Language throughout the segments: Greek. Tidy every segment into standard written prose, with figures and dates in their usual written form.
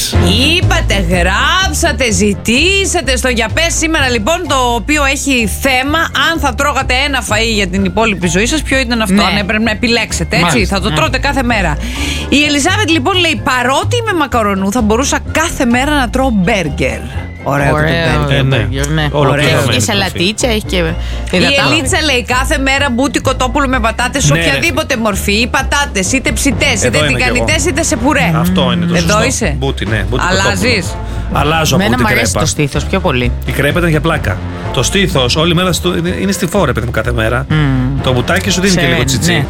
Είπατε, γράψατε, ζητήσατε στο Για Πες σήμερα λοιπόν, το οποίο έχει θέμα αν θα τρώγατε ένα φαΐ για την υπόλοιπη ζωή σας, ποιο ήταν αυτό, Ναι. αν έπρεπε να επιλέξετε, έτσι, Μάλιστα, θα το τρώτε κάθε μέρα. Η Ελισάβετ λοιπόν λέει, παρότι είμαι μακαρονού θα μπορούσα κάθε μέρα να τρώω μπέργκερ. Ωραίο το μπέργκερ. Ναι. Ωραίο. Έχει και σαλατίτσα, έχει και. Η Ελίτσα λέει κάθε μέρα μπούτι κοτόπουλο με πατάτες, Ναι, οποιαδήποτε μορφή. Ή πατάτες, είτε ψητές, είτε είμαι κι τηγανιτές, είτε σε πουρέ. Αυτό είναι το Εδώ σωστό. είσαι. Μπούτι, ναι. Μπούτι Αλλάζεις. κοτόπουλο. Αλλάζω από Μένα την μου αρέσει κρέπα. το στήθος πιο πολύ. Η κρέπα ήταν για πλάκα. Το στήθος όλη μέρα είναι στη φόρα, παιδί μου, κάθε μέρα. Το μπουτάκι σου δίνει και λίγο τσιτσί.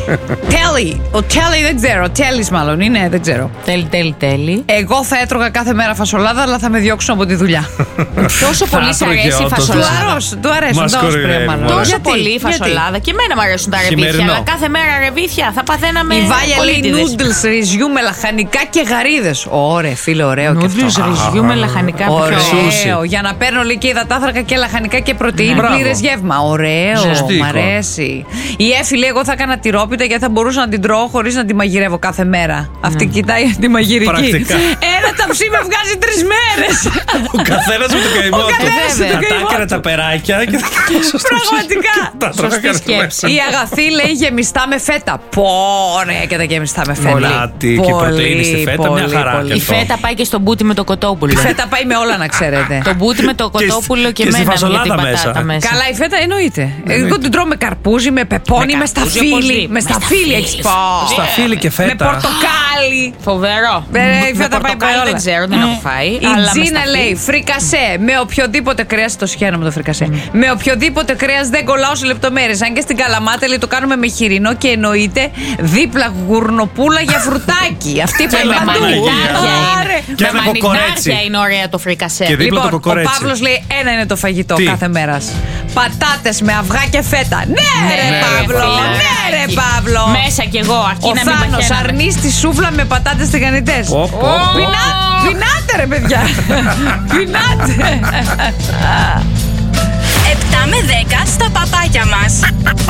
Τέλει. Ο Τέλει δεν ξέρω. Τέλεις μάλλον είναι, δεν ξέρω. Τέλει. Εγώ θα έτρωγα κάθε μέρα φασολάδα, αλλά θα με διώξουν από τη δουλειά. Τόσο πολύ σ' αρέσει η όντως. φασολάδα. Του αρέσουν Μας τα όσπρια κοροϊδεύει, μάλλον. μωρέ. Τόσο Γιατί? πολύ η φασολάδα. Και εμένα μου αρέσουν τα ρεβίθια. Χειμερινό. Αλλά κάθε μέρα ρεβίθια θα παθαίναμε. Η Βάλια λέει κολίτιδες. noodles ρυζιού με λαχανικά και γαρίδες. Ωραία, φίλε, ωραίο και αυτό. Νούντλους ρυζιού με λαχανικά. Ωραίο. Για να παίρνω λέει και υδατάθρακα και λαχανικά και πρωτεΐνη, Μπράβο. πλήρες γεύμα. Ωραίο. Ζεστή Μ' εικόνα. αρέσει. Η Έφη λέει: εγώ θα έκανα τυρόπιτα γιατί θα μπορούσα να την τρώω χωρίς να τη μαγειρεύω κάθε μέρα. Αυτή κοιτάει τη μαγειρική. Πρακτικά. Ένα ταψί με βγάζει 3 μέρες. Ο καθένας με τον καημό Ο καθένας με του. τον Θα καημό τα του. τα περάκια και θα τα δώσω στο Πραγματικά. ψυγείο. Τα τρώγα Σωστή κάθε σκέψη. μέρα. Η Αγαθή λέει γεμιστά με φέτα. Ωραία και τα γεμιστά με φέτα. Αλάτι και η πρωτεΐνη στη φέτα, μια χαρά και Η αυτό. φέτα πάει και στο μπούτι με το κοτόπουλο. Η φέτα πάει με όλα, να ξέρετε. Το μπούτι με το κοτόπουλο και και στη μένα με φασολάδα την πατάτα μέσα. μέσα. Καλά, η φέτα εννοείται. Εγώ την τρώω με καρπούζι, με πεπόνι, Με με καρπούζι, σταφύλι. οπωσδήποτε. Με σταφύλι έχεις πω. Σταφύλι και Με φέτα. πορτοκάλι. Φοβερό. Η φέτα πάει με όλα. Δεν ξέρω, δεν έχω φάει. Η αλλά με Τζίνα σταφύλι. λέει φρικασέ με οποιοδήποτε κρέας. Το σχένω με το φρικασέ. Με οποιοδήποτε κρέας δεν κολλάω σε λεπτομέρειες. Αν και στην Καλαμάτα λέει το κάνουμε με χοιρινό και εννοείται δίπλα γουρνοπούλα για φρουτάκι. Αυτή Και πάει με παντού. μανιτάρια Άρε. είναι. Και Με ένα κοκορέτσι. μανιτάρια είναι ωραία το φρικασέ. Και δίπλα το Λοιπόν, ο κοκορέτσι. Παύλος λέει ένα είναι το φαγητό Τι? κάθε μέρα. Πατάτες με αυγά και φέτα. Ναι, ρε ρε, Παύλο! φιλαράκι. Ναι, ρε Παύλο! Μέσα κι εγώ, αρκεί Ο να μην Θάνος παχαίναμε. αρνείς τη σούβλα με πατάτες τηγανιτές. Πω, πω, πω. Πεινάτε ρε παιδιά! Πεινάτε! 7 με 10 στα παπάκια μας.